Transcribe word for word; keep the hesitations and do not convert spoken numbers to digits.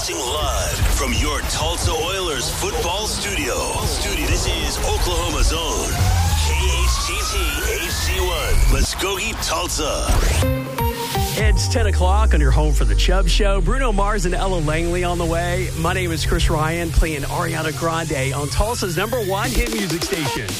Broadcasting live from your Tulsa Oilers football studio. Studio. This is Oklahoma's own K H T T H C one. Muskogee, Tulsa. It's ten o'clock on your home for the Chubb Show. Bruno Mars and Ella Langley on the way. My name is Chris Ryan, playing Ariana Grande on Tulsa's number one hit music station.